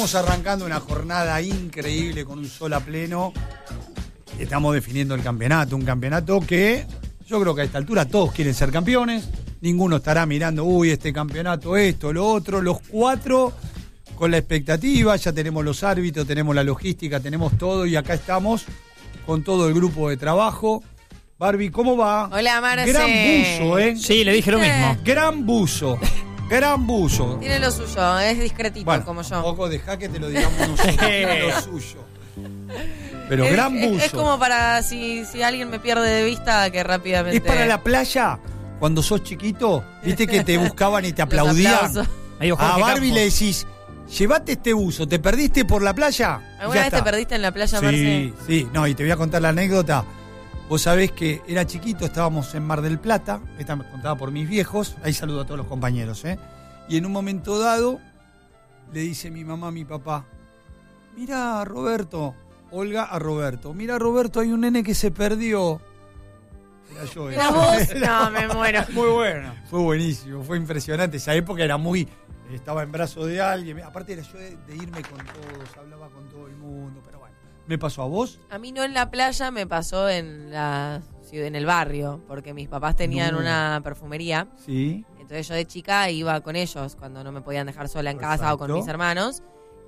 Estamos arrancando una jornada increíble con un sol a pleno. Estamos definiendo el campeonato, un campeonato que yo creo que a esta altura todos quieren ser campeones. Ninguno estará mirando, este campeonato, esto, lo otro. Los cuatro con la expectativa, ya tenemos los árbitros, tenemos la logística, tenemos todo y acá estamos con todo el grupo de trabajo. Barbie, ¿cómo va? Hola, Marce. Gran buzo, ¿eh? Sí, le dije lo mismo. Gran buzo. Gran buzo. Tiene lo suyo, es discretito, bueno, como yo. Un poco dejá que te lo digamos nosotros. Tiene lo suyo. Pero gran buzo. Es como para si alguien me pierde de vista, que rápidamente. Es para la playa, cuando sos chiquito, viste que te buscaban y te aplaudían. A Barbie le decís, llévate este buzo, ¿te perdiste por la playa? ¿Alguna vez te perdiste en la playa, sí, Marce? Sí, no, y te voy a contar la anécdota. Vos sabés que era chiquito, estábamos en Mar del Plata, esta me contaba por mis viejos, ahí saludo a todos los compañeros, y en un momento dado le dice mi mamá a mi papá, mira Roberto, Olga a Roberto, mira Roberto, hay un nene que se perdió. Era yo. ¿Era vos? No, me muero. Muy bueno. Fue buenísimo, fue impresionante, esa época era muy, estaba en brazos de alguien, aparte era yo de irme con todos, hablaba con todo el mundo, pero bueno. ¿Me pasó a vos? A mí no en la playa, me pasó en el barrio, porque mis papás tenían una perfumería. Sí. Entonces yo de chica iba con ellos cuando no me podían dejar sola en casa o con mis hermanos.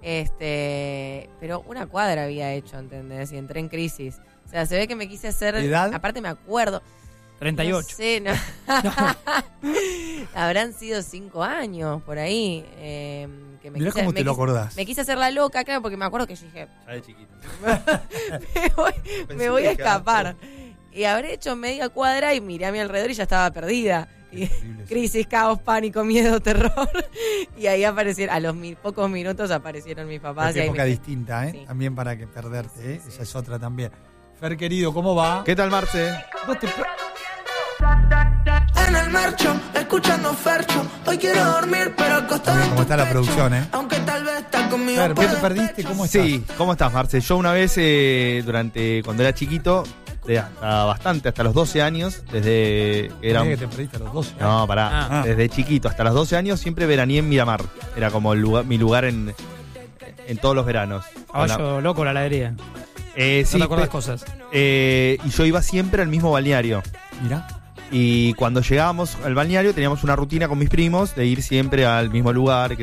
Pero una cuadra había hecho, ¿entendés? Y entré en crisis. O sea, se ve que me quise hacer... ¿Edad? Aparte me acuerdo. 38. No sé, no. Habrán sido 5 años por ahí. Que mirá cómo te lo acordás. Me quise hacer la loca, claro, porque me acuerdo que yo dije... Ya de chiquito. me voy a escapar. Y habré hecho media cuadra y miré a mi alrededor y ya estaba perdida. Y, crisis, caos, pánico, miedo, terror. Y ahí aparecieron, a los pocos minutos aparecieron mis papás. Qué época distinta, Sí. También para que perderte, Sí. Esa es otra también. Fer, querido, ¿cómo va? ¿Qué tal, Marce? ¿Vos te... En el marcho, escuchando Fercho. Hoy quiero dormir, pero acostado en tu ¿Cómo está la pecho. producción, Aunque tal vez está conmigo. Fer, ¿qué te puedes perdiste? ¿Cómo estás? Sí, ¿cómo estás, Marce? Yo una vez, cuando era chiquito, hasta los 12 años, desde que era... que te perdiste a los 12. No, pará. Desde chiquito hasta los 12 años siempre veraneé en Miramar. Era como mi lugar en todos los veranos. Caballo loco la heladería. Sí, no te acordás cosas. Y yo iba siempre al mismo balneario. Mirá. Y cuando llegábamos al balneario teníamos una rutina con mis primos de ir siempre al mismo lugar.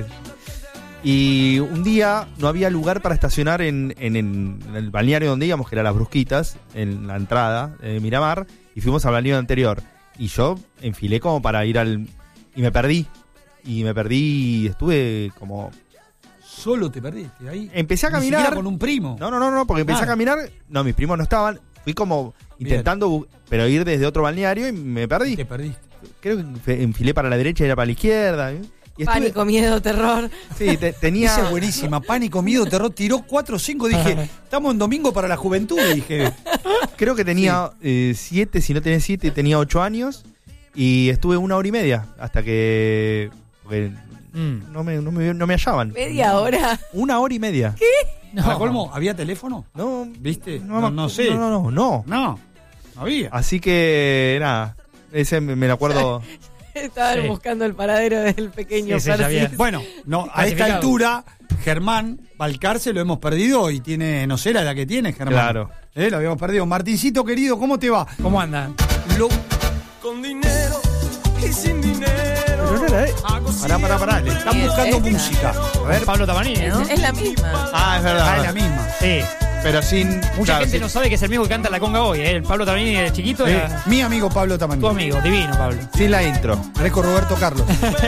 Y un día no había lugar para estacionar en el balneario donde íbamos, que era Las Brusquitas, en la entrada de Miramar, y fuimos al balneario anterior. Y yo enfilé como para ir y me perdí. Y estuve como... ¿Solo te perdiste ahí? Empecé a Ni caminar. siquiera con un primo. No, porque empecé a caminar. No, mis primos no estaban. Fui como intentando, pero ir desde otro balneario y me perdí. Te perdiste. Creo que enfilé para la derecha y era para la izquierda. Y Pánico, miedo, terror. Sí, tenía... Esa es buenísima. Pánico, miedo, terror. Tiró 4 o 5. Dije, estamos en domingo para la juventud. Dije, creo que tenía 7, si no tenía 7, tenía 8 años. Y estuve 1 hora y media hasta que... No me hallaban. ¿Media hora? 1 hora y media. ¿Qué? No. ¿Para colmo? ¿Había teléfono? No. ¿Viste? No sé. No había. Así que, nada. Ese me lo acuerdo... Estaban buscando el paradero del pequeño Percy. Bueno, a esta altura, Germán Balcarce lo hemos perdido y tiene, no sé la edad que tiene, Germán. Claro. Lo habíamos perdido. Martincito, querido, ¿cómo te va? ¿Cómo andan? Con dinero y sin dinero. Pará. Le están buscando música. A ver, Pablo Tamanini, ¿no? Es la misma. Es verdad. Es la misma. Sí. Pero sin... Mucha gente no sabe que es el mismo que canta la conga hoy, ¿eh? El Pablo Tamanini de chiquito era Mi amigo Pablo Tamanini. tu amigo, divino, Pablo. Sin la intro. Parezco Roberto Carlos.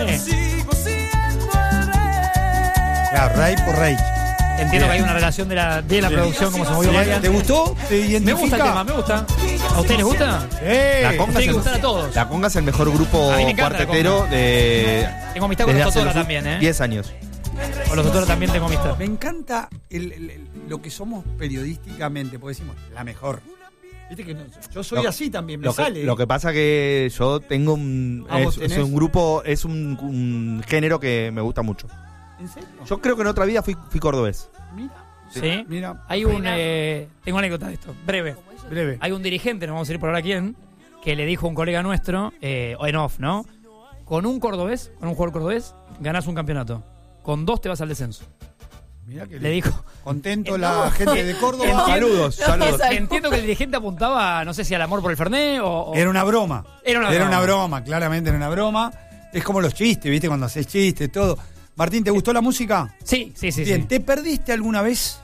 Rey por rey. Entiendo que hay una relación de la producción, como se movió Marian. ¿Te gustó? ¿Te identifica? Me gusta el tema, me gusta. ¿A ustedes les gusta? La conga Tiene que gustar a todos. La conga es el mejor grupo A mí me encanta la cuartetero conga. de... Tengo amistad con desde los hace Totora también, ¿eh? 10 años. Con los Totora también tengo amistad. Me encanta lo que somos periodísticamente, porque decimos, la mejor. Viste que yo soy así también, me sale. Lo que pasa que yo tengo es un grupo, es un género que me gusta mucho. ¿En serio? Yo creo que en otra vida fui cordobés. Mira. Sí. Mira. Hay tengo anécdota de esto, breve. Hay un dirigente, no vamos a decir por ahora quién, que le dijo a un colega nuestro, o en off, ¿no? Con un jugador cordobés, ganás un campeonato. Con 2 te vas al descenso. Mirá que le dijo... Contento la gente de Córdoba. Saludos. Entiendo que el dirigente apuntaba, no sé si al amor por el Fernet o... Era una broma. Era una broma, claramente era una broma. Es como los chistes, ¿viste? Cuando haces chistes, todo. Martín, ¿te gustó la música? Sí. Bien, ¿te perdiste alguna vez?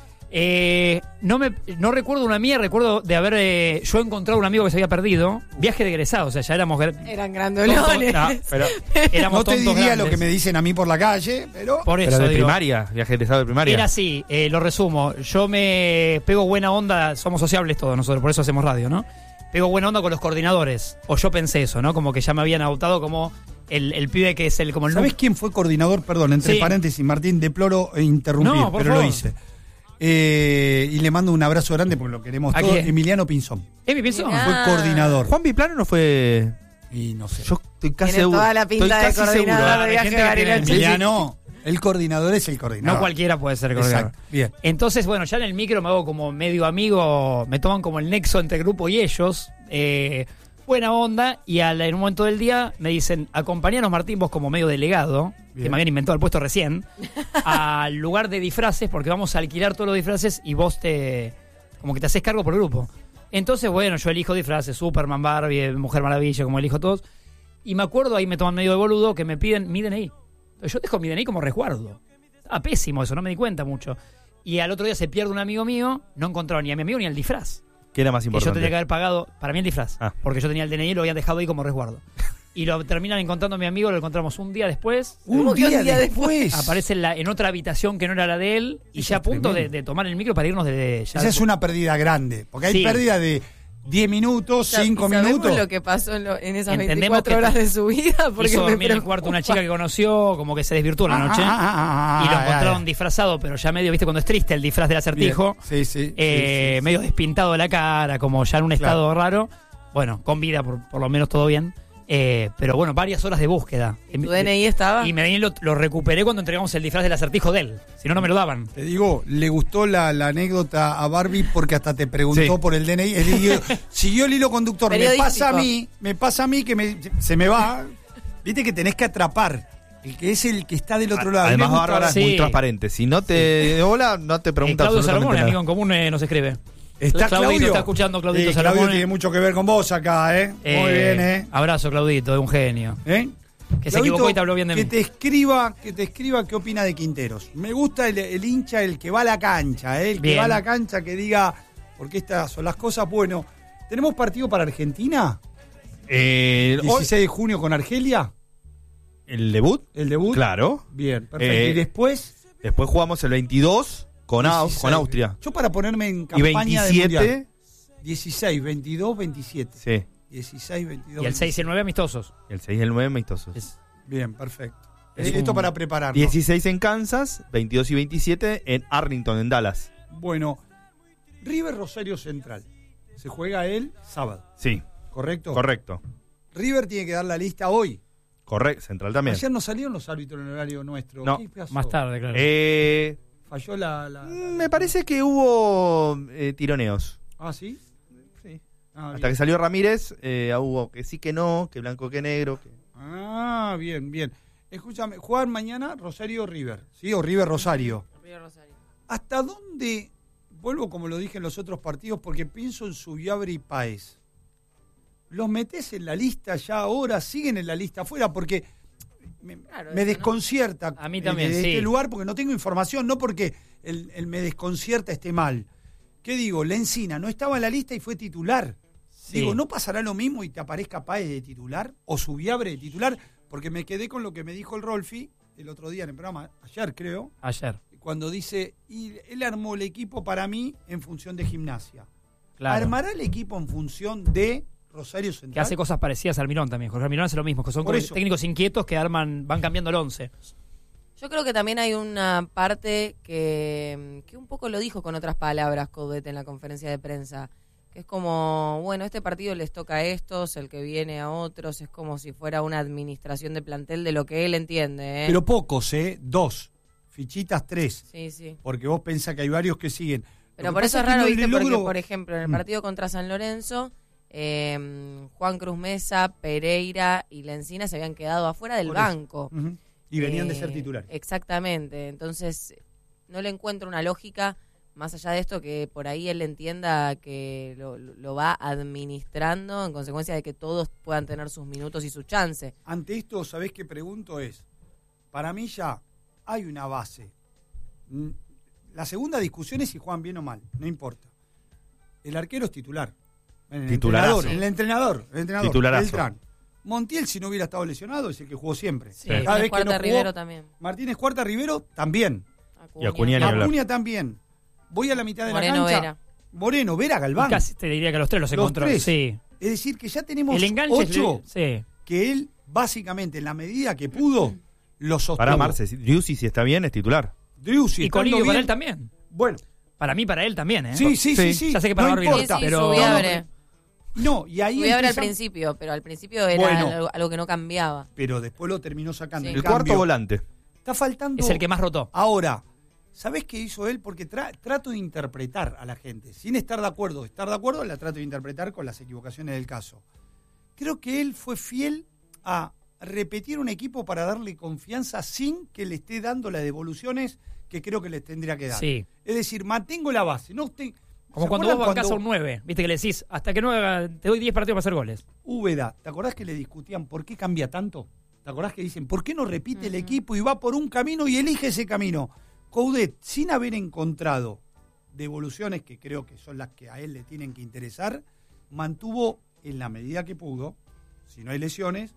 No recuerdo una mía, recuerdo de haber yo encontrado un amigo que se había perdido. Viaje de egresado, o sea, ya éramos... Eran grandolones. Pero éramos no te tontos diría grandes. lo que me dicen a mí por la calle, pero... Por eso, Pero de digo, primaria, viaje de egresado de primaria. era así, lo resumo. Yo me pego buena onda, somos sociables todos nosotros, por eso hacemos radio, ¿no? Pego buena onda con los coordinadores. O yo pensé eso, ¿no? Como que ya me habían adoptado como el pibe que es el... como el ¿Sabés quién fue coordinador? Perdón, entre Sí. paréntesis, Martín, deploro interrumpir, No, por pero favor. lo hice. Y le mando un abrazo grande porque lo queremos ¿A todos. quién? Emiliano Pinzón. ¿Mi pienso? Mirá. Fue coordinador. Juan Biplano no fue... Y no sé. Yo estoy casi Tiene seguro. toda la pinta estoy de casi coordinador seguro. de Hay viaje gente que tiene Bariloche. Emiliano, el coordinador es el coordinador. No cualquiera puede ser coordinador. Exacto, bien. Entonces, bueno, ya en el micro me hago como medio amigo, me toman como el nexo entre el grupo y ellos. Buena onda, y en un momento del día me dicen, acompañanos Martín, vos como medio delegado, Bien. que me habían inventado el puesto recién, al lugar de disfraces, porque vamos a alquilar todos los disfraces y vos como que te haces cargo por el grupo. Entonces, bueno, yo elijo disfraces, Superman, Barbie, Mujer Maravilla, como elijo todos. Y me acuerdo, ahí me toman medio de boludo, que me piden mi DNI. Yo dejo mi DNI como resguardo. Estaba pésimo eso, no me di cuenta mucho. Y al otro día se pierde un amigo mío, no encontraba ni a mi amigo ni al disfraz. ¿Qué era más Que yo importante? tenía que haber pagado, para mí el disfraz, Ah. porque yo tenía el DNI y lo habían dejado ahí como resguardo. Y lo terminan encontrando a mi amigo, lo encontramos un día después. ¿Cómo que un día después? Aparece en otra habitación que no era la de él y Eso ya a es punto tremendo. de tomar el micro para irnos de... ya Esa es una pérdida grande. Porque hay Sí. pérdida de 10 minutos, 5 ¿Sabemos minutos. lo que pasó en esas Entendemos 24 que horas de su vida? Porque hizo me dormir en el preocupa. cuarto una chica que conoció, como que se desvirtuó la noche. Y lo encontraron disfrazado, pero ya medio, viste, cuando es triste el disfraz del acertijo. Bien. Sí. Medio despintado de la cara, como ya en un estado raro. Bueno, con vida, por lo menos todo bien. Pero bueno, varias horas de búsqueda. ¿Tu DNI estaba? Y me lo recuperé cuando entregamos el disfraz del acertijo de él. Si no, no me lo daban. Te digo, le gustó la anécdota a Barbie porque hasta te preguntó Sí. por el DNI. Siguió el hilo conductor. Me Periodístico. pasa a mí que se me va. Viste que tenés que atrapar. El que es el que está del otro lado. Además, Y me gusta- Bárbara es Sí. muy transparente. Si no te hola, no te pregunta Claudio Salomón, absolutamente amigo nada. en común, nos escribe. ¿Está Claudito, Claudio? está escuchando Claudito Sí, Claudio Salomón. tiene mucho que ver con vos acá, ¿eh? Muy bien, Abrazo, Claudito, de un genio. ¿Eh? Que se Claudito, equivocó y te habló bien de que mí. te escriba qué opina de Quinteros. Me gusta el hincha, el que va a la cancha, el que Bien. va a la cancha, que diga, porque estas son las cosas. Bueno, ¿tenemos partido para Argentina? Hoy- 16 de junio con Argelia, ¿El debut? el debut. Claro. Bien, perfecto. Y después, Después jugamos el 22 con 16. Austria. Yo para ponerme en Y campaña de mundial. 27. 16, 22, 27. Sí. 16, 22. Y el 6 y el 9 amistosos. El 6 y el 9 amistosos. Bien, perfecto. Es Esto un- para prepararnos. 16 en Kansas, 22 y 27 en Arlington, en Dallas. Bueno, River Rosario Central. Se juega el sábado, Sí, ¿correcto? correcto. River tiene que dar la lista hoy. Correcto, Central también. Ayer no salieron los árbitros en el horario nuestro. No, ¿Qué pasó? Más tarde, claro. Falló la... Me parece que hubo tironeos. ¿Ah, sí? Sí. Ah, Hasta bien. que salió Ramírez, hubo que sí, que no, que blanco, que negro. Ah, bien, bien. Escúchame, juegan mañana Rosario River, ¿sí? O River Rosario. Río Rosario. ¿Hasta dónde, vuelvo como lo dije en los otros partidos, porque pienso en Subiabre y Páez? ¿Los metés en la lista ya ahora? ¿Siguen en la lista afuera? Porque Claro, me eso, desconcierta A mí también, de sí. este lugar, porque no tengo información, no porque el me desconcierta esté mal. ¿Qué digo? Lencina no estaba en la lista y fue titular. Sí. Digo, ¿no pasará lo mismo y te aparezca Páez de titular? ¿O Subiabre de titular? Porque me quedé con lo que me dijo el Rolfi el otro día en el programa, ayer creo, Ayer. cuando dice, y él armó el equipo para mí en función de Gimnasia. Claro. ¿Armará el equipo en función de Rosario Central? Que hace cosas parecidas al Almirón también. Jorge Almirón hace lo mismo, que son Por como eso. técnicos inquietos que van cambiando el 11. Yo creo que también hay una parte que un poco lo dijo con otras palabras Coudet en la conferencia de prensa, que es como, bueno, este partido les toca a estos, el que viene a otros, es como si fuera una administración de plantel de lo que él entiende. Pero pocos, 2, fichitas 3, Sí, sí. porque vos pensás que hay varios que siguen. Pero Lo que por eso pasa es raro, que no ¿viste? le Porque, logro- por ejemplo, en el partido contra San Lorenzo, Juan Cruz Mesa, Pereira y Lencina se habían quedado afuera del Por eso. banco. Ujú. Y venían de ser titulares. Exactamente. Entonces, no le encuentro una lógica más allá de esto, que por ahí él entienda que lo va administrando en consecuencia de que todos puedan tener sus minutos y su chance. Ante esto, ¿sabés qué pregunto? Para mí ya hay una base. La segunda discusión es si juegan bien o mal, no importa. El arquero es titular. El entrenador. Titularazo. Beltrán. Montiel, si no hubiera estado lesionado, es el que jugó siempre. Sí. Cada vez que no jugó, Rivero también. Martínez Cuarta, Rivero también. Y Acuña también. Voy a la mitad de Moreno, la cancha. Vera. Moreno, Vera, Galván. Y casi te diría que los tres los encontró. Sí. Es decir, que ya tenemos el enganche 8 sí. que él, básicamente, en la medida que pudo, los sostuvo. Para Marce, Driussi, si está bien, es titular. Driussi, y Colidio para él también. Bueno. Para mí, para él también, ¿eh? Sí. Ya sé que para no Barbie importa, pero... No, y ahí al principio, pero al principio era algo que no cambiaba. Pero después lo terminó sacando. Sí. El cuarto volante. Está faltando... Es el que más rotó. Ahora, ¿sabés qué hizo él? Porque trato de interpretar a la gente. Sin estar de acuerdo, la trato de interpretar con las equivocaciones del caso. Creo que él fue fiel a repetir un equipo para darle confianza sin que le esté dando las devoluciones que creo que les tendría que dar. Sí. Es decir, mantengo la base. Como cuando vos bancás a un 9, viste que le decís, hasta que 9 te doy 10 partidos para hacer goles. Úbeda, ¿te acordás que le discutían por qué cambia tanto? ¿Te acordás que dicen, ¿por qué no repite el equipo y va por un camino y elige ese camino? Coudet, sin haber encontrado devoluciones que creo que son las que a él le tienen que interesar, mantuvo en la medida que pudo, si no hay lesiones,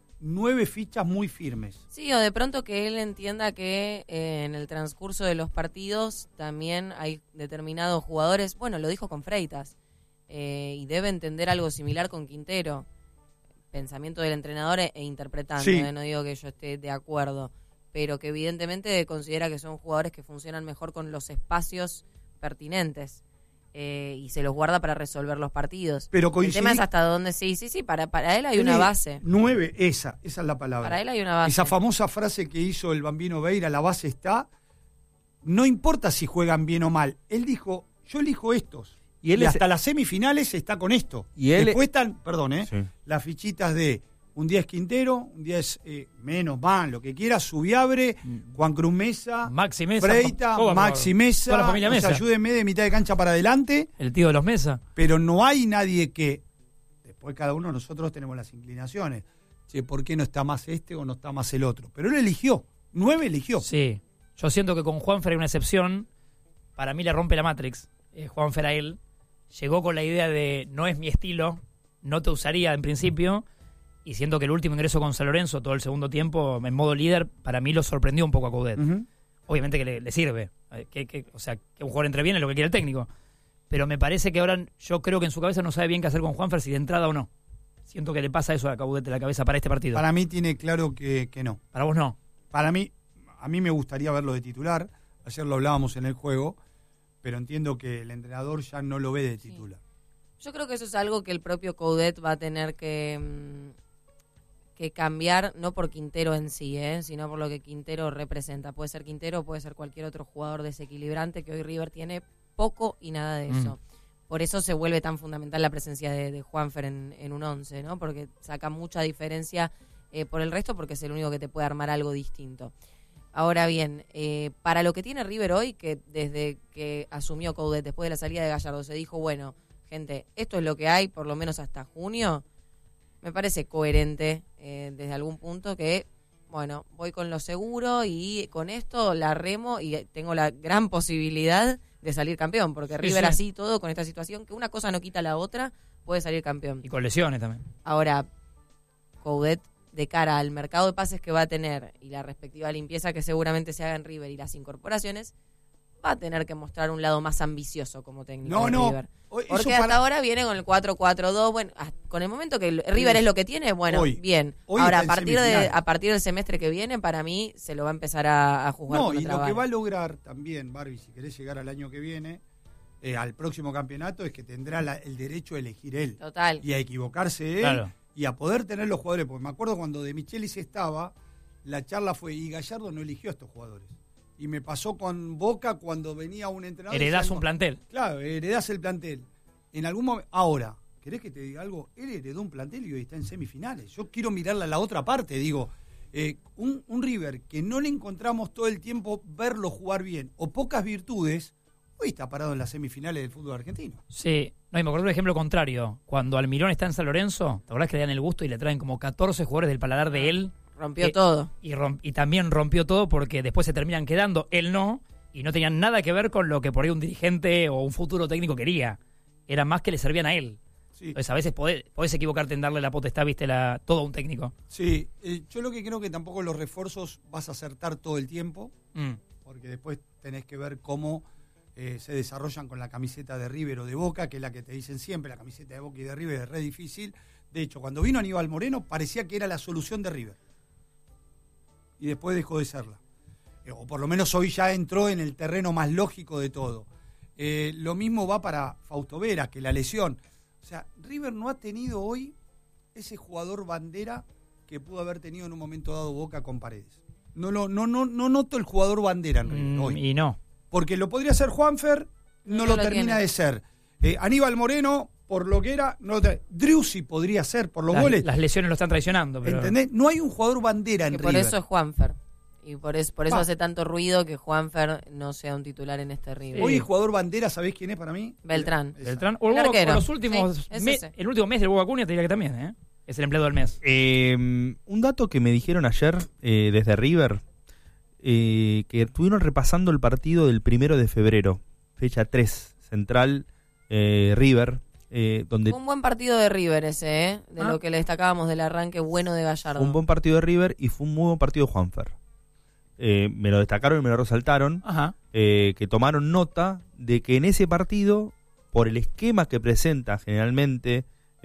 9 fichas muy firmes. Sí, o de pronto que él entienda que en el transcurso de los partidos también hay determinados jugadores, bueno, lo dijo con Freitas, y debe entender algo similar con Quintero, pensamiento del entrenador e interpretando, sí. No digo que yo esté de acuerdo, pero que evidentemente considera que son jugadores que funcionan mejor con los espacios pertinentes. Y se los guarda para resolver los partidos. Pero el tema es hasta dónde sí, para él hay una base. 9, esa es la palabra. Para él hay una base. Esa famosa frase que hizo el Bambino Veira, la base está, no importa si juegan bien o mal. Él dijo, yo elijo estos. Y hasta las semifinales está con esto. Y él después están, sí. las fichitas de un día es Quintero, un día es menos, van, lo que quiera, Subiabre, Juan Cruz Mesa, Maxi Mesa, Freita, Maxi Mesa, toda la familia Mesa. Ayúdenme de mitad de cancha para adelante. El tío de los Mesa. Pero no hay nadie que, después cada uno de nosotros tenemos las inclinaciones, che, ¿por qué no está más este o no está más el otro? Pero él eligió, 9 eligió. Sí, yo siento que con Juanfer hay una excepción, para mí le rompe la Matrix, Juanfer a él, llegó con la idea de no es mi estilo, no te usaría en principio. Y siento que el último ingreso con San Lorenzo, todo el segundo tiempo, en modo líder, para mí lo sorprendió un poco a Coudet. Obviamente que le sirve. O sea, que un jugador entre bien es lo que quiere el técnico. Pero me parece que ahora, yo creo que en su cabeza no sabe bien qué hacer con Juanfer, si de entrada o no. Siento que le pasa eso a Coudet de la cabeza para este partido. Para mí tiene claro que no. Para vos no. Para mí, a mí me gustaría verlo de titular. Ayer lo hablábamos en el juego, pero entiendo que el entrenador ya no lo ve de titular. Sí. Yo creo que eso es algo que el propio Coudet va a tener que cambiar, no por Quintero en sí, sino por lo que Quintero representa. Puede ser Quintero, puede ser cualquier otro jugador desequilibrante, que hoy River tiene poco y nada de eso. Por eso se vuelve tan fundamental la presencia de Juanfer en un 11, ¿no? Porque saca mucha diferencia por el resto, porque es el único que te puede armar algo distinto. Ahora bien, para lo que tiene River hoy, que desde que asumió Coudet, después de la salida de Gallardo, se dijo, bueno, gente, esto es lo que hay, por lo menos hasta junio. Me parece coherente desde algún punto que, bueno, voy con lo seguro y con esto la remo y tengo la gran posibilidad de salir campeón, porque River así todo con esta situación, que una cosa no quita la otra, puede salir campeón. Y con lesiones también. Ahora, Coudet, de cara al mercado de pases que va a tener y la respectiva limpieza que seguramente se haga en River y las incorporaciones, va a tener que mostrar un lado más ambicioso como técnico de River. Porque hasta ahora viene con el 4-4-2, bueno, con el momento que River es lo que tiene, bueno, bien. Ahora, a partir del semestre que viene, para mí, se lo va a empezar a jugar con y otra lo vara. que va a lograr también, Barbie, si querés llegar al año que viene, al próximo campeonato, es que tendrá el derecho a elegir él. Total. Y a equivocarse él, claro. Y a poder tener los jugadores. Porque me acuerdo cuando De Michelis estaba, la charla fue, y Gallardo no eligió a estos jugadores. Y me pasó con Boca cuando venía un entrenador. Heredás un plantel. Claro, heredás el plantel. En algún momento. Ahora, ¿querés que te diga algo? Él heredó un plantel y hoy está en semifinales. Yo quiero mirarla a la otra parte. Digo, Un River que no le encontramos todo el tiempo verlo jugar bien o pocas virtudes, hoy está parado en las semifinales del fútbol argentino. Sí, no, y me acuerdo de un ejemplo contrario. Cuando Almirón está en San Lorenzo, ¿te acordás que le dan el gusto y le traen como 14 jugadores del paladar de él? Rompió todo. Y también rompió todo porque después se terminan quedando, él no, y no tenían nada que ver con lo que por ahí un dirigente o un futuro técnico quería. Era más que le servían a él. Sí. Entonces a veces podés equivocarte en darle la potestad, viste, todo a un técnico. Sí, yo lo que creo que tampoco los refuerzos vas a acertar todo el tiempo, porque después tenés que ver cómo se desarrollan con la camiseta de River o de Boca, que es la que te dicen siempre, la camiseta de Boca y de River es re difícil. De hecho, cuando vino Aníbal Moreno parecía que era la solución de River. Y después dejó de serla. O por lo menos hoy ya entró en el terreno más lógico de todo. Lo mismo va para Fausto Vera, que la lesión. O sea, River no ha tenido hoy ese jugador bandera que pudo haber tenido en un momento dado Boca con Paredes. No noto el jugador bandera en River hoy. Y no. Porque lo podría ser Juanfer, no lo termina tiene de ser. Aníbal Moreno, por lo que era, no lo Driussi podría ser por los goles. Las lesiones lo están traicionando. Pero... ¿Entendés? No hay un jugador bandera en que River. por eso es Juanfer. Y por eso hace tanto ruido que Juanfer no sea un titular en este River. Hoy el jugador bandera, ¿sabés quién es para mí? Beltrán. Beltrán. O los últimos el último mes del Boca Acuña te diría que también, es el empleado del mes. Un dato que me dijeron ayer desde River, que estuvieron repasando el partido del 1 de febrero, fecha 3, Central River, donde un buen partido de River ese, de lo que le destacábamos del arranque bueno de Gallardo. Un buen partido de River y fue un muy buen partido de Juanfer. Me lo destacaron y me lo resaltaron, que tomaron nota de que en ese partido, por el esquema que presenta generalmente,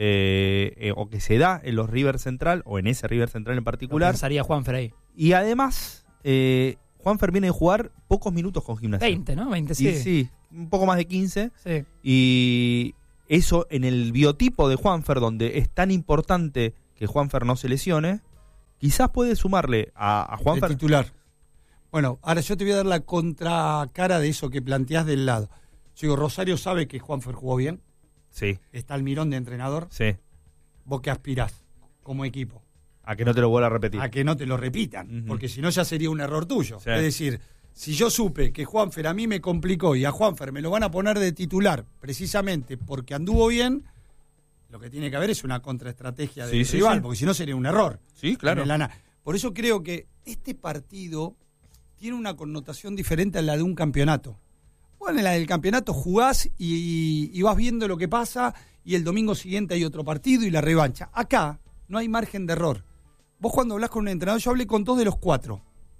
o que se da en los River Central, o en ese River Central en particular, pensaría Juanfer ahí. Y además, Juanfer viene de jugar pocos minutos con Gimnasia. 20, ¿no? 20, sí. Sí, un poco más de 15. Sí. Y eso en el biotipo de Juanfer, donde es tan importante que Juanfer no se lesione, quizás puede sumarle a Juanfer. El titular. Bueno, ahora yo te voy a dar la contracara de eso que planteás del lado. Yo digo, Rosario sabe que Juanfer jugó bien. Sí. Está Almirón de entrenador. Sí. ¿Vos qué aspirás como equipo? A que no te lo vuelva a repetir. A que no te lo repitan, porque si no ya sería un error tuyo. Sí. Es decir, si yo supe que Juanfer a mí me complicó y a Juanfer me lo van a poner de titular precisamente porque anduvo bien, lo que tiene que haber es una contraestrategia del rival, porque si no sería un error. Sí, claro. Por eso creo que este partido tiene una connotación diferente a la de un campeonato. Bueno, en la del campeonato jugás y vas viendo lo que pasa y el domingo siguiente hay otro partido y la revancha. Acá no hay margen de error. Vos cuando hablás con un entrenador, yo hablé con 2 de los 4.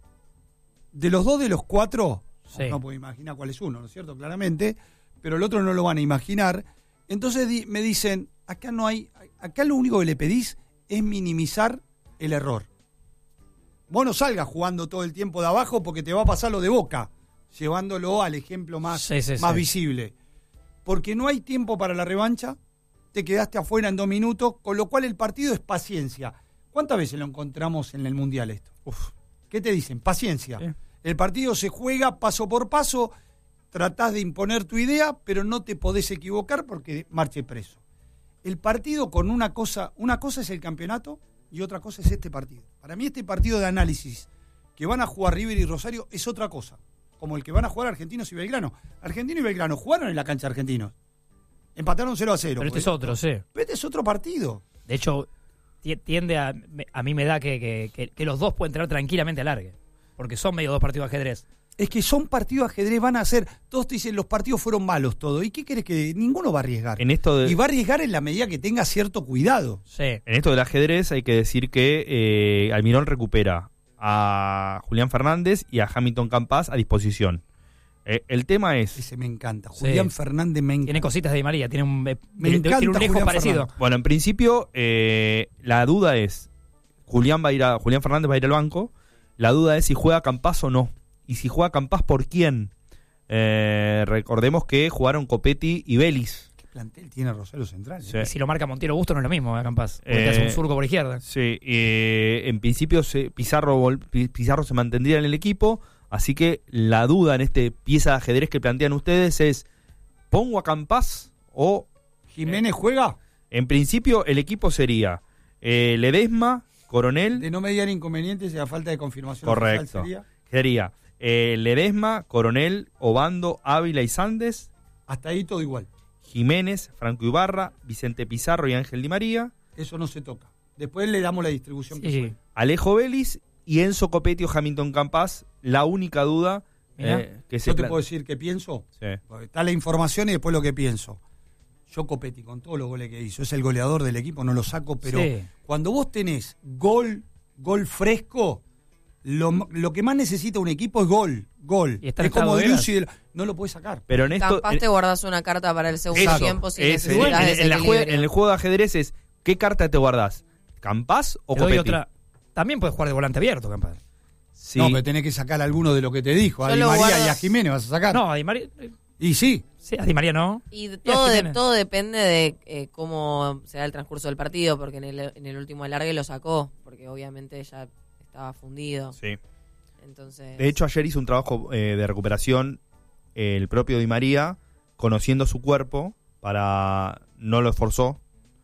De los 2 de los 4, no puedo imaginar cuál es uno, ¿no es cierto? Claramente, pero el otro no lo van a imaginar. Entonces me dicen, acá lo único que le pedís es minimizar el error. Vos no salgas jugando todo el tiempo de abajo porque te va a pasar lo de Boca, llevándolo al ejemplo más visible. Porque no hay tiempo para la revancha, te quedaste afuera en 2 minutos, con lo cual el partido es paciencia. ¿Cuántas veces lo encontramos en el Mundial esto? ¿Qué te dicen? Paciencia. El partido se juega paso por paso, tratás de imponer tu idea, pero no te podés equivocar porque marche preso. El partido con una cosa es el campeonato y otra cosa es este partido. Para mí este partido de análisis que van a jugar River y Rosario es otra cosa, como el que van a jugar Argentinos y Belgrano. Argentino y Belgrano jugaron en la cancha de Argentinos. Empataron 0-0. Pero este es otro, sí. Pero este es otro partido. De hecho, tiende a mí me da que los dos pueden entrar tranquilamente a largue. Porque son medio 2 partidos de ajedrez. Es que son partidos de ajedrez, van a ser, todos te dicen los partidos fueron malos todos. ¿Y qué querés que ninguno va a arriesgar? Y va a arriesgar en la medida que tenga cierto cuidado. Sí. En esto del ajedrez hay que decir que Almirón recupera a Julián Fernández y a Hamilton Campas a disposición. El tema es... Ese me encanta. Julián Fernández me encanta. Tiene cositas de Di María, tiene un Julián parecido. Fernández. Bueno, en principio la duda es, Julián Fernández va a ir al banco, la duda es si juega Campas o no. Y si juega Campas, ¿por quién? Recordemos que jugaron Copetti y Vélez. ¿Qué plantel tiene Rosario Central? Sí. Y si lo marca Montiero Busto no es lo mismo, Campas. Porque hace un surco por izquierda. Sí, en principio Pizarro se mantendría en el equipo, así que la duda en este pieza de ajedrez que plantean ustedes es, ¿pongo a Campas o... ¿Jiménez juega? En principio el equipo sería Ledesma, Coronel. De no mediar inconvenientes y a falta de confirmación Correcto. oficial Sería Ledesma, Coronel, Obando, Ávila y Sandes, hasta ahí todo igual. Jiménez, Franco Ibarra, Vicente Pizarro y Ángel Di María, Eso no se toca. Después le damos la distribución que Sí. fue. Alejo Vélez y Enzo Copetti o Hamilton Campas. La única duda que se Yo te plan- puedo decir qué pienso. Sí. Porque está la información y después lo que pienso. Yo Copetti, con todos los goles que hizo, es el goleador del equipo, no lo saco, pero Sí. cuando vos tenés gol fresco, lo que más necesita un equipo es gol. Y está Es en estado como de Driussi, no lo puedes sacar. Pero en esto. Capaz te guardás una carta para el segundo Exacto. tiempo si es- necesitas en desequilibrio. el juego de ajedrez es ¿qué carta te guardás? ¿Campas o Te doy Copetti? otra. También puedes jugar de volante abierto, Campas. Sí. No, pero tenés que sacar alguno de lo que te dijo. A Yo Di lo María guardo- y a Jiménez vas a sacar. No, a Di María. Y sí. Sí, a Di María no. Y a todo, Jiménez. todo depende de cómo será el transcurso del partido, porque en el último alargue lo sacó, porque obviamente ya estaba fundido. Sí. Entonces, De hecho, ayer hizo un trabajo de recuperación el propio Di María, conociendo su cuerpo, no lo esforzó.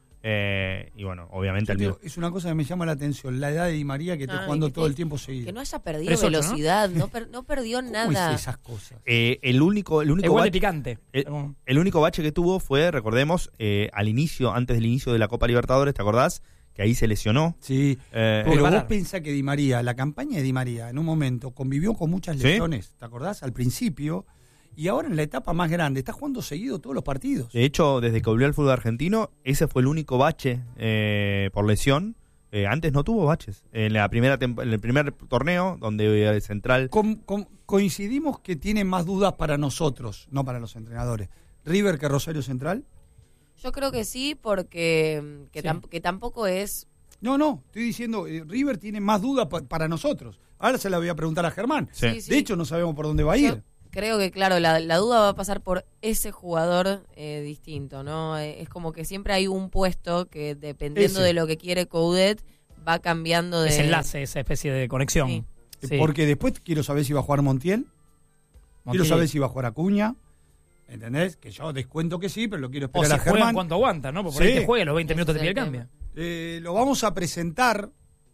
Y bueno, obviamente Yo al te mismo. digo, es una cosa que me llama la atención, la edad de Di María que está Ay, jugando que todo te- el tiempo seguido. que no haya perdido 3-8, ¿no? velocidad, no perdió ¿Cómo nada. es esas cosas? El único Igual de bache, picante. el único bache que tuvo fue, recordemos, antes del inicio de la Copa Libertadores, ¿te acordás? Que ahí se lesionó. Sí, Eh, pero vos parar. pensás que Di María, la campaña de Di María, en un momento convivió con muchas ¿Sí? lesiones, ¿te acordás? Al principio, y ahora en la etapa más grande, está jugando seguido todos los partidos. de hecho, desde que volvió al fútbol argentino, ese fue el único bache por lesión. Antes no tuvo baches. En el primer torneo, donde el Central... Coincidimos que tiene más dudas para nosotros, no para los entrenadores. River que Rosario Central. Yo creo que sí, porque Sí. que tampoco es... No, estoy diciendo, River tiene más dudas para nosotros. Ahora se la voy a preguntar a Germán. Sí. Sí. De hecho, no sabemos por dónde va a ir. Yo creo que, claro, la duda va a pasar por ese jugador distinto, ¿no? Es como que siempre hay un puesto que, dependiendo Ese. de lo que quiere Coudet, va cambiando de... Ese enlace, esa especie de conexión. Sí. Sí. Porque después quiero saber si va a jugar Montiel. Quiero Montiel. saber si va a jugar Acuña. ¿Entendés? Que yo descuento que sí, pero lo quiero O esperar si a juega en Germán. cuanto aguanta, ¿no? Porque por Sí. ahí te juega y los 20 minutos te Ese pide es el el cambio. Lo vamos a presentar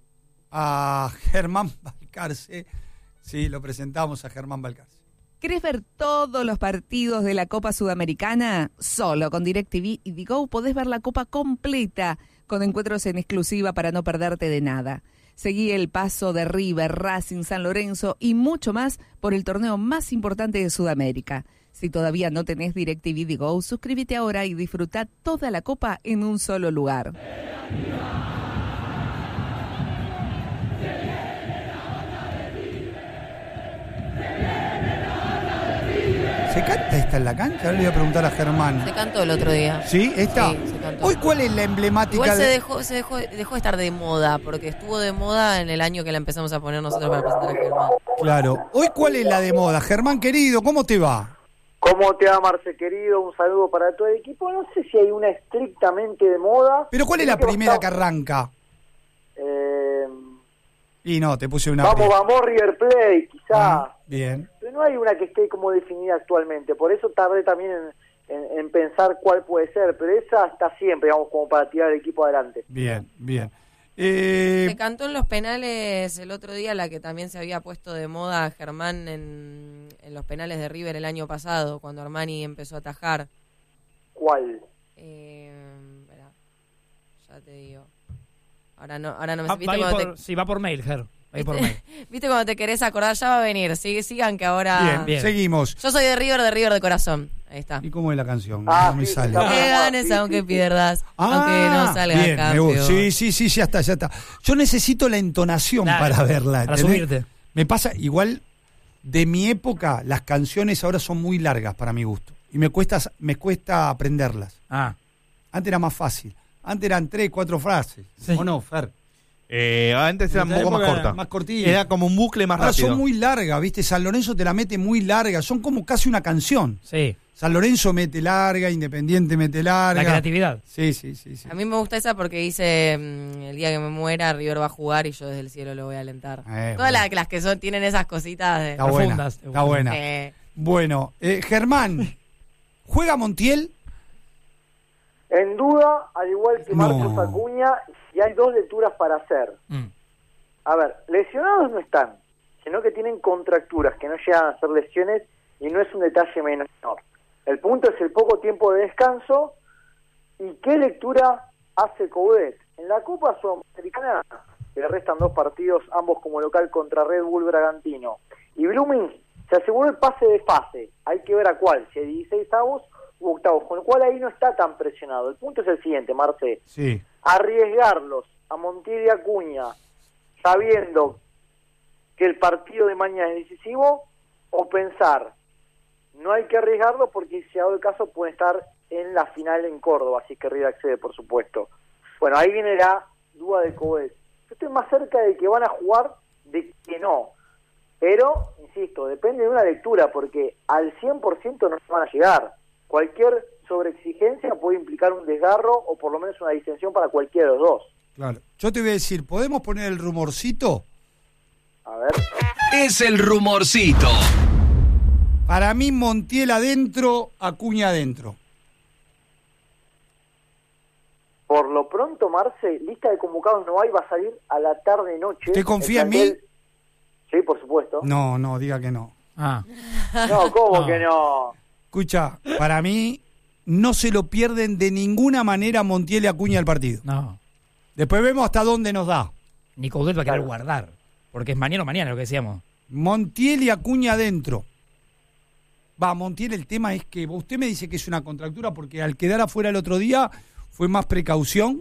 a Germán Balcarce. Sí, lo presentamos a Germán Balcarce. ¿Querés ver todos los partidos de la Copa Sudamericana? Solo con DirecTV y Digo podés ver la Copa completa, con encuentros en exclusiva para no perderte de nada. Seguí el paso de River, Racing, San Lorenzo y mucho más por el torneo más importante de Sudamérica. Si todavía no tenés DirecTV Digo, suscríbete ahora y disfruta toda la Copa en un solo lugar. ¿Se canta esta en la cancha? Ahora le voy a preguntar a Germán. Se cantó el otro día. ¿Sí? ¿Esta? Sí, se cantó. Hoy, ¿cuál es la emblemática Igual de...? dejó de estar de moda, porque estuvo de moda en el año que la empezamos a poner nosotros para presentar a Germán. Claro. Hoy, ¿cuál es la de moda? Germán, querido, ¿cómo te va? ¿Cómo te va, Marce, querido? Un saludo para todo el equipo. No sé si hay una estrictamente de moda. Pero ¿cuál es la Creo primera que está- arranca? Eh, Y no, te puse una... vamos, River Plate, quizá. Bien. Pero no hay una que esté como definida actualmente. Por eso tardé también en pensar cuál puede ser. Pero esa está siempre, digamos, como para tirar el equipo adelante. Bien. Se cantó en los penales el otro día, la que también se había puesto de moda Germán en los penales de River el año pasado, cuando Armani empezó a atajar. ¿Cuál? Espera, ya te digo. Ahora no me... Ah, ¿viste, va a ir cuando por- sí, va por mail, Ger. Va a ir por mail. ¿Viste cuando te querés acordar? Ya va a venir. Sigan que ahora... Bien, seguimos. Yo soy de River de corazón. Ahí está. ¿Y cómo es la canción? Ah, no me sí, sale. está Que ganes sí, aunque sí. pierdas, aunque no salga bien, me gusta. campeón. Sí, ya está. Yo necesito la entonación Claro, para verla. para ¿entendés? subirte. Me pasa, igual, de mi época, las canciones ahora son muy largas para mi gusto. Y me cuesta aprenderlas. Ah, Antes era más fácil. Antes eran 3, 4 frases. Sí. ¿O no, Fer? Antes era un En esa poco más época corta. más cortita. Era como un bucle más Ahora rápido. son muy largas, ¿viste? San Lorenzo te la mete muy larga. Son como casi una canción. sí. San Lorenzo mete larga, Independiente mete larga. La creatividad. Sí. A mí me gusta esa porque dice, el día que me muera, River va a jugar y yo desde el cielo lo voy a alentar. Todas bueno. las que tienen esas cositas de... Está buena. profundas. Está buena. Bueno, Germán, ¿juega Montiel? En duda, al igual que No. Marcos Acuña, y hay dos lecturas para hacer. A ver, lesionados no están, sino que tienen contracturas que no llegan a ser lesiones y no es un detalle menor. El punto es el poco tiempo de descanso y qué lectura hace Coudet. En la Copa Sudamericana le restan 2 partidos, ambos como local contra Red Bull Bragantino. Y Blooming se aseguró el pase de fase. Hay que ver a cuál, si hay 16avos u octavos, con lo cual ahí no está tan presionado. El punto es el siguiente, Marce. Sí. Arriesgarlos a Montiel y Acuña sabiendo que el partido de mañana es decisivo, o pensar, no hay que arriesgarlo porque si ha dado el caso puede estar en la final en Córdoba, si es que River accede, por supuesto. Bueno, ahí viene la duda de Coudet. Yo estoy más cerca de que van a jugar de que no. Pero, insisto, depende de una lectura, porque al 100% no van a llegar. Cualquier sobreexigencia puede implicar un desgarro o por lo menos una distensión para cualquiera de los dos. Claro. Yo te voy a decir, ¿podemos poner el rumorcito? A ver. Es el rumorcito. Para mí, Montiel adentro, Acuña adentro. Por lo pronto, Marce, lista de convocados no hay, va a salir a la tarde-noche. ¿Usted confía en mí? Sí, por supuesto. No, diga que no. No, ¿cómo No. que no? Escucha, para mí no se lo pierden de ninguna manera Montiel y Acuña el partido. No. Después vemos hasta dónde nos da. Ni Coudet va a querer guardar. Porque es mañana o mañana lo que decíamos. Montiel y Acuña adentro. Montiel, el tema es que usted me dice que es una contractura porque al quedar afuera el otro día fue más precaución.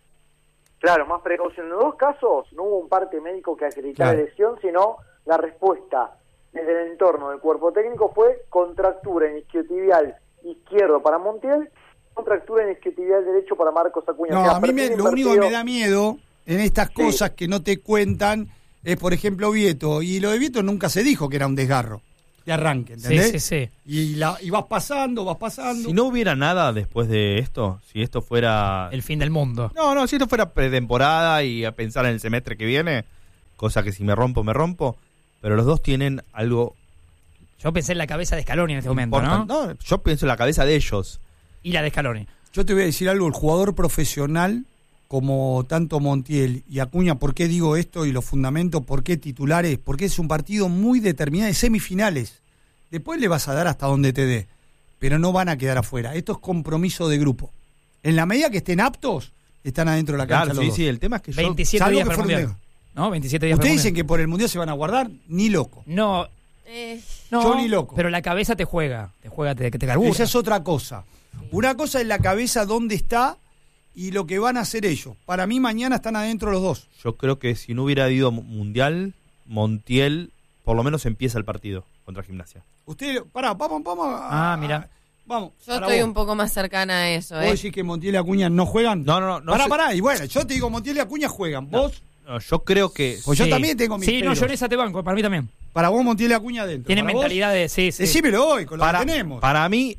Claro, más precaución. En los dos casos no hubo un parte médico que acreditara Claro. lesión, sino la respuesta desde el entorno del cuerpo técnico fue contractura en isquiotibial izquierdo para Montiel, contractura en isquiotibial derecho para Marcos Acuña. No, O sea, a mí perfil lo único que invertido. me da miedo en estas cosas que no te cuentan es, por ejemplo, Vieto. Y lo de Vieto nunca se dijo que era un desgarro de arranque, ¿entendés? Sí. Y vas pasando. Si no hubiera nada después de esto, si esto fuera... El fin del mundo. No, si esto fuera pretemporada y a pensar en el semestre que viene, cosa que si me rompo, pero los dos tienen algo Yo pensé en la cabeza de Scaloni en este momento, importante. ¿no? No, yo pienso en la cabeza de ellos. Y la de Scaloni. Yo te voy a decir algo, el jugador profesional como tanto Montiel y Acuña, ¿por qué digo esto y los fundamentos? ¿Por qué titulares? Porque es un partido muy determinado de semifinales. Después le vas a dar hasta donde te dé, pero no van a quedar afuera. Esto es compromiso de grupo. En la medida que estén aptos, están adentro de la cancha. Claro, los sí, dos. sí, el tema es que yo... 27 salvo días que para el fueron Mundial. ¿No? 27 días para Ustedes el dicen Mundial. que por el Mundial se van a guardar, ni loco. No, no, Yo ni loco. pero la cabeza te juega, te carbura. Esa es otra cosa. Una cosa es la cabeza, dónde está y lo que van a hacer ellos. Para mí mañana están adentro los dos. Yo creo que si no hubiera ido Mundial, Montiel por lo menos empieza el partido contra Gimnasia. Usted, vamos a... Mira. Vamos. Yo para estoy vos. un poco más cercana a eso, ¿Vos decís que Montiel y Acuña no juegan? No. Pará. Y bueno, yo te digo, Montiel y Acuña juegan. ¿Vos? No, yo creo que... Pues yo Sí. también tengo mis Sí, no, pelos. yo en esa te banco, para mí también. Para vos, Montiel y Acuña adentro. Tienen ¿Para vos? mentalidad de... Sí. Decímelo hoy, con lo que tenemos. Para mí,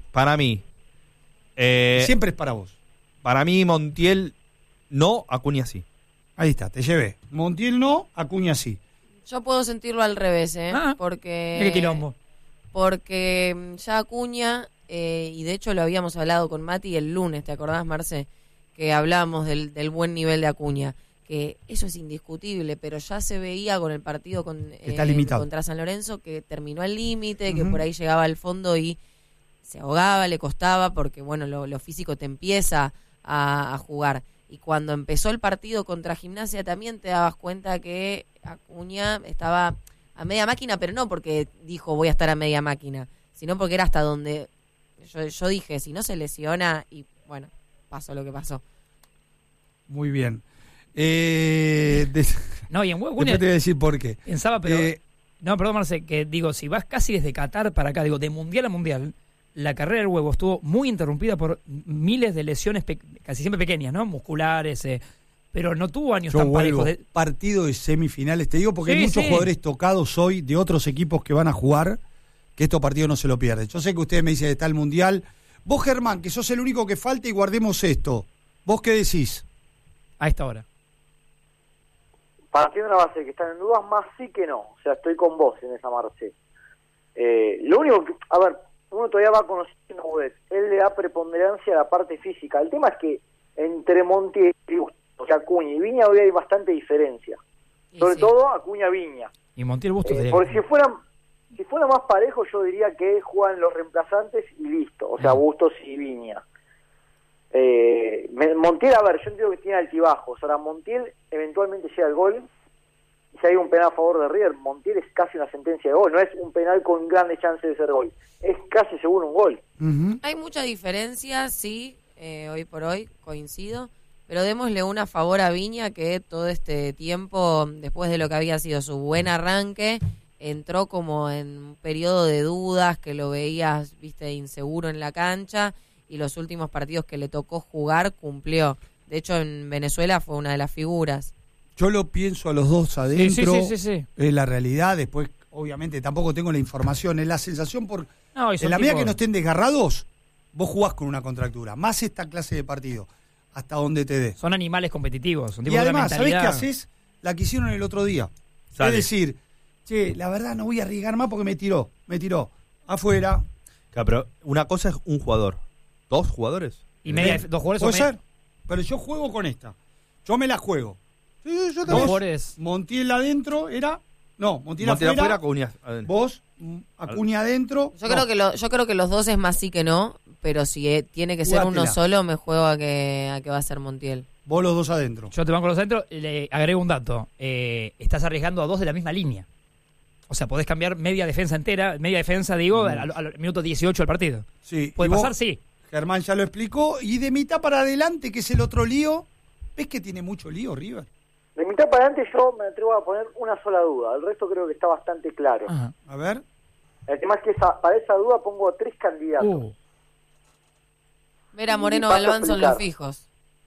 Siempre es para vos. para mí Montiel no, Acuña sí. Ahí está, te llevé. Montiel no, Acuña sí. Yo puedo sentirlo al revés, porque... Qué quilombo. Porque ya Acuña, y de hecho lo habíamos hablado con Mati el lunes, ¿te acordás, Marce? Que hablábamos del buen nivel de Acuña. Que eso es indiscutible, pero ya se veía con el partido Está limitado. contra San Lorenzo que terminó al límite, que Ujú. por ahí llegaba al fondo y se ahogaba, le costaba, porque bueno, lo físico te empieza a jugar. Y cuando empezó el partido contra Gimnasia también te dabas cuenta que Acuña estaba a media máquina, pero no porque dijo voy a estar a media máquina, sino porque era hasta donde yo dije, si no se lesiona, y bueno, pasó lo que pasó. Muy bien. No, y en Después Acuña te voy a decir por qué. pensaba, pero... Eh, No, perdón, Marce, que digo, si vas casi desde Qatar para acá, digo, de mundial a mundial, la carrera del Huevo estuvo muy interrumpida por miles de lesiones, casi siempre pequeñas, ¿no? Musculares, pero no tuvo años Yo tan vuelvo, parejos. partido de semifinales, te digo, porque Sí, hay muchos sí. jugadores tocados hoy de otros equipos que van a jugar, que estos partidos no se lo pierden. Yo sé que ustedes me dicen está el Mundial. Vos, Germán, que sos el único que falta y guardemos esto. ¿Vos qué decís? A esta hora. Partiendo de una base que están en dudas, más sí que no. O sea, estoy con vos en esa, Marce. Lo único que, a ver, uno todavía va conociendo a Coudet. Él le da preponderancia a la parte física. El tema es que entre Montiel y Gusto que Acuña y Viña hoy hay bastante diferencia. Y Sobre sí. todo Acuña-Viña. Y Montiel Bustos sería Porque que- si fuera más parejo, yo diría que juegan los reemplazantes y listo. O sea, Bustos y Viña. Montiel, a ver, yo entiendo que tiene altibajos. Ahora, Montiel eventualmente llega al gol. Y si hay un penal a favor de River, Montiel es casi una sentencia de gol. No es un penal con grandes chances de ser gol. Es casi seguro un gol. Ujú. Hay mucha diferencia, sí, hoy por hoy, coincido. Pero démosle una favor a Viña, que todo este tiempo, después de lo que había sido su buen arranque, entró como en un periodo de dudas, que lo veías, viste, inseguro en la cancha, y los últimos partidos que le tocó jugar cumplió. De hecho, en Venezuela fue una de las figuras. Yo lo pienso a los dos adentro. Sí. Es la realidad. Después, obviamente, tampoco tengo la información. Es la sensación por... No, y son En la medida tipos- que no estén desgarrados, vos jugás con una contractura. Más esta clase de partido. Hasta donde te dé. Son animales competitivos. Son Y tipos de una además, ¿sabés qué mentalidad- haces? La que hicieron el otro día. Sale. Es decir, che, la verdad no voy a arriesgar más porque me tiró. Afuera. Claro, pero una cosa es un jugador. ¿Dos jugadores? Y media, dos jugadores Puede son ser. Pero yo juego con esta. Yo me la juego. Sí, yo dos jugadores. Montiel adentro era... No, Montiel Montiel afuera. afuera, Acuña adentro. Vos, Acuña adentro. Yo, No. creo que los dos es más sí que no, pero si tiene que ser Jugátela. uno solo, me juego a que va a ser Montiel. Vos los dos adentro. Yo te banco los centros, le agrego un dato. Estás arriesgando a dos de la misma línea. O sea, podés cambiar media defensa entera, media defensa, digo, al minuto 18 del partido. Sí. ¿Puede y vos, pasar? Sí. Germán ya lo explicó. Y de mitad para adelante, que es el otro lío. ¿Ves que tiene mucho lío, River? De mitad para adelante yo me atrevo a poner una sola duda. El resto creo que está bastante claro. Ajá. A ver. El tema es que para esa duda pongo 3 candidatos. Vera, Moreno, Paso a Galván son explicar. los fijos.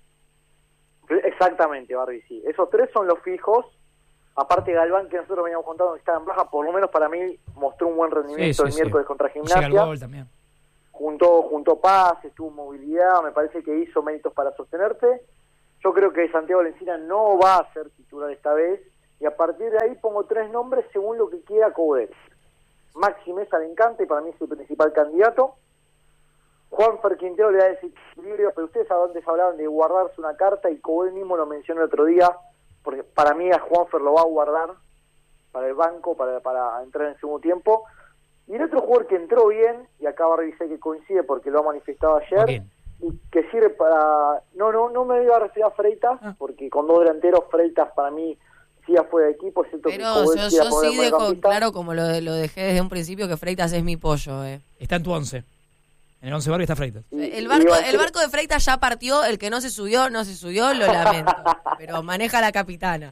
Exactamente, Barbie, sí. Esos 3 son los fijos. Aparte Galván, que nosotros veníamos contando que estaba en baja, por lo menos para mí mostró un buen rendimiento el miércoles contra Llega el Gimnasia. gol también. Juntó pases, tuvo movilidad, me parece que hizo méritos para sostenerse. Yo creo que Santiago Lencina no va a ser titular esta vez, y a partir de ahí pongo 3 nombres según lo que quiera Coudet. Maxi Mesa le encanta y para mí es el principal candidato. Juanfer Quintero le da desequilibrio, pero ustedes a dónde hablaban de guardarse una carta y Coudet mismo lo mencionó el otro día, porque para mí a Juanfer lo va a guardar para el banco, para entrar en el segundo tiempo. Y el otro jugador que entró bien, y acá Barbie sé que coincide porque lo ha manifestado ayer, Joaquín. y que sirve para... No me iba a referir a Freitas, porque con 2 delanteros Freitas para mí sí fue de equipo, excepto que Pero Coudet yo quiera poner sí dejo mediocampista. claro, como lo dejé desde un principio, que Freitas es mi pollo. Está en tu 11. En el 11 Barbie está Freitas. El iba a decir- barco de Freitas ya partió, el que no se subió, lo lamento. Pero maneja la capitana.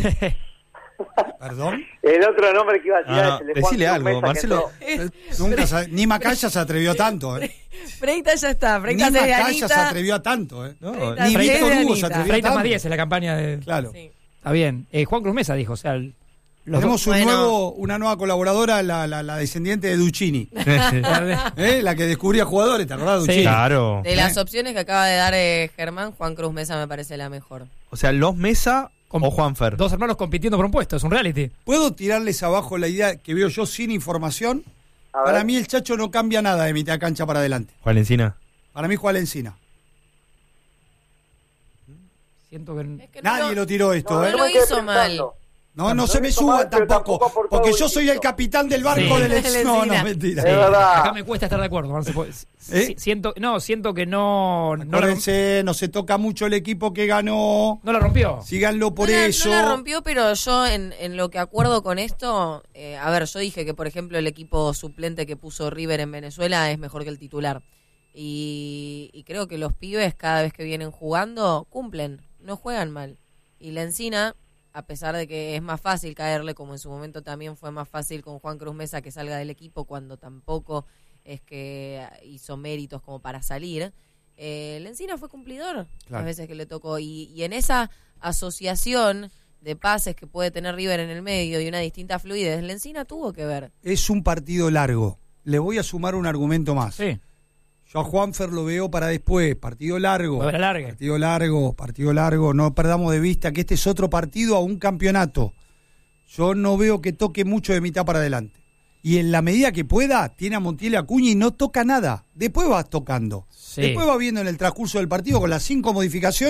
¿Perdón? El otro nombre que iba a tirar No, es el de decile Juan algo, Mesa, que Marcelo. entró. Nunca ni Macaya se atrevió a tanto, ¿eh? Freitas ya está, Ni Freitas es de Macaya se Anita. atrevió a tanto, ¿eh? No, Freitas Ni es de Víctor Hugo se Anita. atrevió a Freitas más tanto. 10 en la campaña de... Claro. Sí. Está bien. Juan Cruz Mesa dijo, o sea, los Tenemos dos... una nueva colaboradora, la descendiente de Duccini. La que descubría jugadores, ¿te acordás de Sí. Duccini? Claro. De las opciones que acaba de dar Germán, Juan Cruz Mesa me parece la mejor. O sea, los Mesa Con- o Juanfer. Dos hermanos compitiendo por un puesto, es un reality. ¿Puedo tirarles abajo la idea que veo yo sin información? A Para ver. mí el Chacho no cambia nada de mitad de cancha para adelante. Juan Encina. Para mí juega Encina. Siento que... Es que no Nadie lo tiró esto, No, ¿eh? lo me quedé hizo mal. pensando. No se me hizo suban mal, pero tampoco, tampoco aportó porque algo yo soy el distinto. capitán del barco Sí. del ex. No, Encina. mentira. Es verdad. Acá me cuesta estar de acuerdo. Marce, pues, ¿Eh? siento que no la, Acuérdense, no se toca mucho el equipo que ganó. no la rompió. Síganlo por no la, eso. No la rompió, pero yo en lo que acuerdo con esto, a ver, yo dije que por ejemplo el equipo suplente que puso River en Venezuela es mejor que el titular. Y creo que los pibes cada vez que vienen jugando cumplen, no juegan mal. Y la Encina, a pesar de que es más fácil caerle, como en su momento también fue más fácil con Juan Cruz Mesa que salga del equipo cuando tampoco es que hizo méritos como para salir, la Encina fue cumplidor las veces que le tocó. Y en esa asociación de pases que puede tener River en el medio y una distinta fluidez, la Encina tuvo que ver. Es un partido largo. Le voy a sumar un argumento más. Sí. Yo a Juanfer lo veo para después. Partido largo. Para larga. Partido largo. No perdamos de vista que este es otro partido a un campeonato. Yo no veo que toque mucho de mitad para adelante. Y en la medida que pueda, tiene a Montiel y Acuña y no toca nada. Después va tocando. Sí. Después va viendo en el transcurso del partido con las 5 modificaciones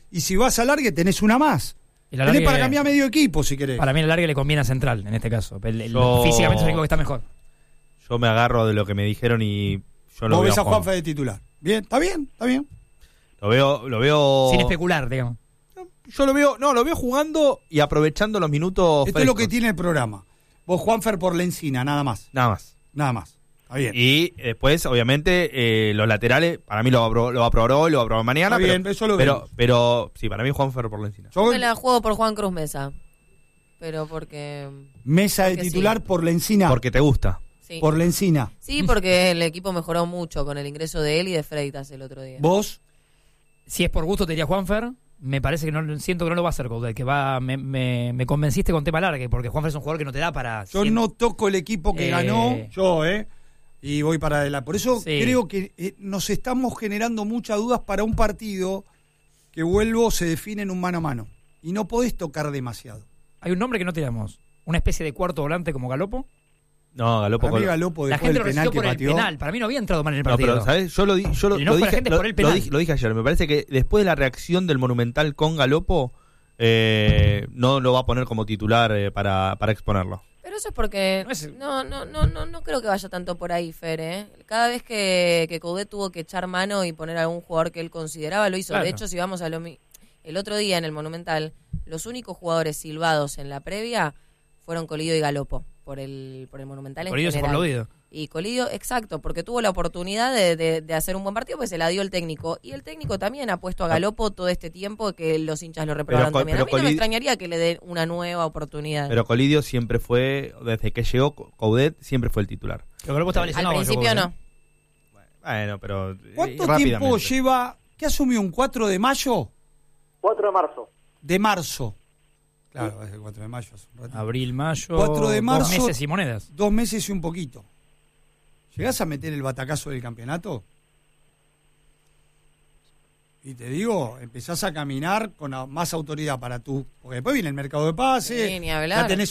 y si vas a alargue tenés una más. El Tenés alargue- para cambiar medio equipo si querés. Para mí el alargue le conviene a Central, en este caso. Yo- Físicamente es el equipo que está mejor. Yo me agarro de lo que me dijeron y yo lo Vos veo ves a Juanfer de titular. Bien, está bien, está bien. Lo veo. Sin especular, digamos. Yo lo veo jugando y aprovechando los minutos. Esto es lo frescos. que tiene el programa. Vos, Juanfer, por la encina, nada más. Nada más. Nada más. Está bien. Y después, obviamente, los laterales, para mí lo va a probar hoy, lo va a probar mañana. Está bien, eso lo vemos. pero sí, para mí Juanfer por la encina. Yo- Me la juego por Juan Cruz Mesa. Pero porque... Mesa de Porque titular sí. por la encina. Porque te gusta. Sí. Por la encina. Sí, porque el equipo mejoró mucho con el ingreso de él y de Freitas el otro día. Vos, Si es por gusto, te diría Juanfer. Me parece que no siento que no lo va a hacer, Coudet, que me convenciste con tema largue, porque Juanfer es un jugador que no te da para... yo no toco el equipo que ganó, y voy para adelante. Por eso Sí. creo que nos estamos generando muchas dudas para un partido que vuelvo se define en un mano a mano. Y no podés tocar demasiado. Hay un nombre que no tiramos. Una especie de cuarto volante como Galopo. No, Galopo. Para mí Galopo La después gente del lo penal recibió que por el pateó. penal. Para mí no había entrado mal en el No, partido. pero, ¿sabes? Yo lo El enojo de la dije, gente es por el penal. lo dije ayer. Me parece que después de la reacción del Monumental con Galopo, no lo va a poner como titular para exponerlo. Pero eso es porque no creo que vaya tanto por ahí, Fer, ¿eh? Cada vez que Coudet tuvo que echar mano y poner a algún jugador que él consideraba, lo hizo. Claro. De hecho, si vamos a el otro día en el Monumental, los únicos jugadores silbados en la previa fueron Colidio y Galopo por el Monumental en Colidio se fue general. aplaudido. Y Colidio, exacto, porque tuvo la oportunidad de hacer un buen partido, pues se la dio el técnico. Y el técnico también ha puesto a Galopo todo este tiempo que los hinchas lo reprobaron Pero también. A mí no me Colidio- extrañaría que le den una nueva oportunidad. Pero Colidio siempre fue, desde que llegó Coudet, siempre fue el titular. Pero Galopo estaba Al lesionado. principio no. Bueno, pero ¿Cuánto rápidamente. tiempo lleva? ¿Qué asumió un 4 de mayo? 4 de marzo. De marzo. Claro, es el 4 de mayo. Hace un ratito. Abril, mayo. 4 de marzo. 2 meses y monedas. 2 meses y un poquito. ¿Llegás a meter el batacazo del campeonato? Y te digo, empezás a caminar con más autoridad para tú. Porque después viene el mercado de pases. Sí, ni hablar. Ya tenés